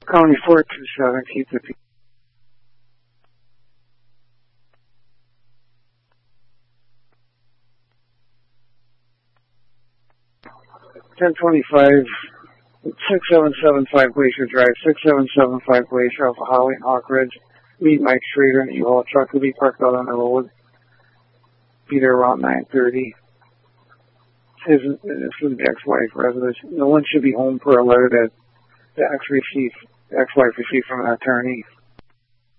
County 427, keep the 1025, 6775 Glacier Drive, 6775 Glacier off of Holly and Hawk Ridge. Meet Mike Schrader and U-Haul truck will be parked out on the road. Be there around 9:30. This is the ex-wife residence. No one should be home for a letter that the ex-wife received from an attorney.